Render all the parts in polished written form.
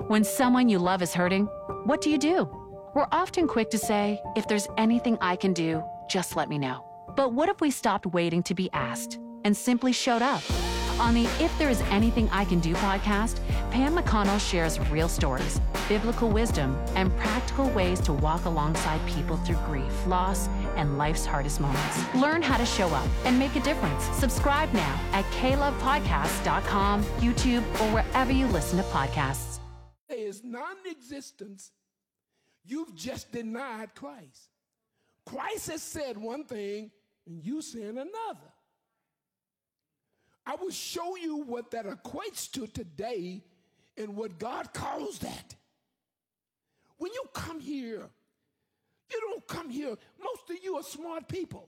When someone you love is hurting, what do? We're often quick to say, if there's anything I can do, just let me know. But what if we stopped waiting to be asked and simply showed up? On the If There Is Anything I Can Do podcast, Pam McConnell shares real stories, biblical wisdom, and practical ways to walk alongside people through grief, loss, and life's hardest moments. Learn how to show up and make a difference. Subscribe now at klovepodcast.com, YouTube, or wherever you listen to podcasts. There is non-existence. You've just denied Christ. Christ has said one thing, and you saying another. I will show you what that equates to today and what God calls that. When you come here, you don't come here. Most of you are smart people.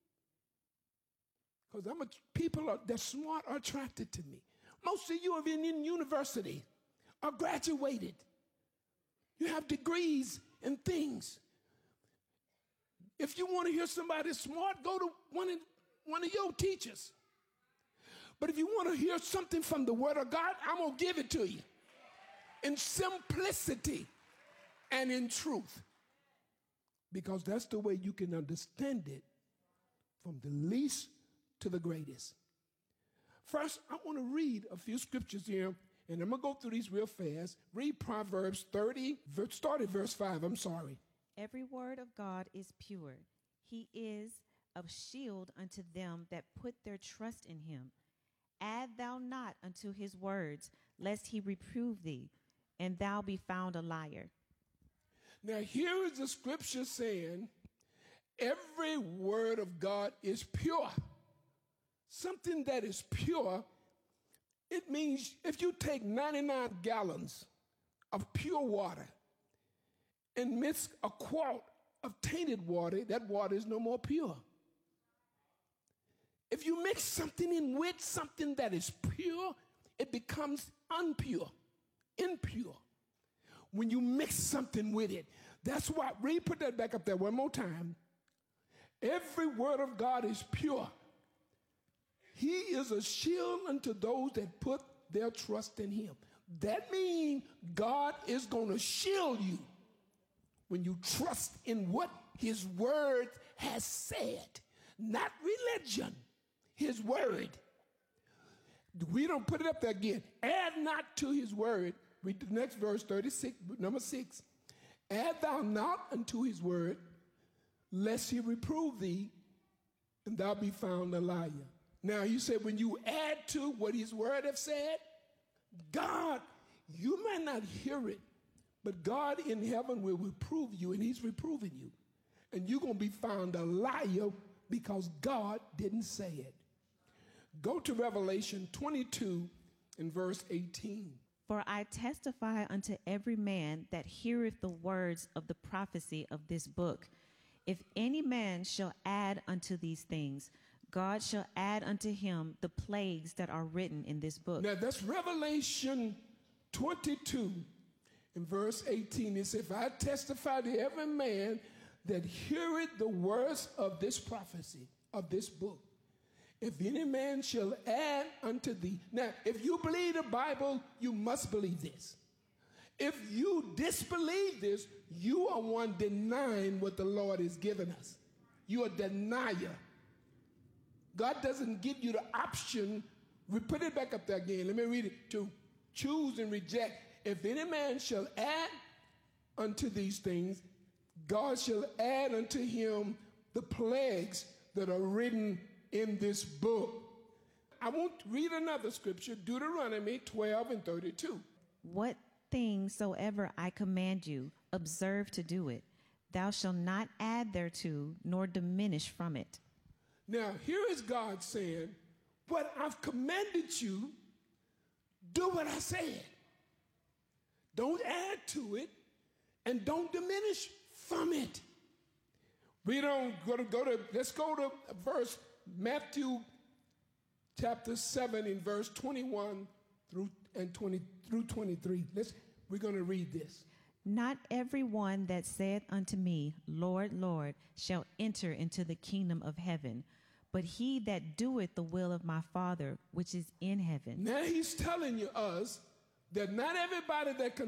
Because people that smart are attracted to me. Most of you have been in university, are graduated. You have degrees and things. If you want to hear somebody smart, go to one of your teachers. But if you want to hear something from the Word of God, I'm going to give it to you in simplicity and in truth. Because that's the way you can understand it from the least to the greatest. First, I want to read a few scriptures here, and I'm going to go through these real fast. Read Proverbs 30, start at verse 5, Every word of God is pure. He is a shield unto them that put their trust in him. Add thou not unto his words, lest he reprove thee, and thou be found a liar. Now here is the scripture saying, every word of God is pure. Something that is pure, it means if you take 99 gallons of pure water and mix a quart of tainted water, that water is no more pure. If you mix something in with something that is pure, it becomes impure. When you mix something with it. That's why, put that back up there one more time. Every word of God is pure. He is a shield unto those that put their trust in him. That means God is going to shield you when you trust in what his word has said. Not religion, his word. We don't put it up there again. Add not to his word. Read the next verse, 36, number 6. Add thou not unto his word, lest he reprove thee, and thou be found a liar. Now, you say when you add to what his word have said, God, you might not hear it, but God in heaven will reprove you, and he's reproving you. And you're going to be found a liar because God didn't say it. Go to Revelation 22 and verse 18. For I testify unto every man that heareth the words of the prophecy of this book. If any man shall add unto these things, God shall add unto him the plagues that are written in this book. Now that's Revelation 22 and verse 18. It says, if I testify to every man that heareth the words of this prophecy, of this book, if any man shall add unto thee. Now, if you believe the Bible, you must believe this. If you disbelieve this, you are one denying what the Lord has given us. You are a denier. God doesn't give you the option. We put it back up there again. Let me read it. To choose and reject. If any man shall add unto these things, God shall add unto him the plagues that are written in this book. I won't read another scripture, Deuteronomy 12 and 32. What things soever I command you, observe to do it. Thou shalt not add thereto, nor diminish from it. Now, here is God saying, what I've commanded you, do what I said. Don't add to it, and don't diminish from it. We don't let's go to verse Matthew chapter 7 in verse 21 through 23. We're going to read this. Not every one that saith unto me, Lord, Lord, shall enter into the kingdom of heaven, but he that doeth the will of my Father which is in heaven. Now he's telling us that not everybody that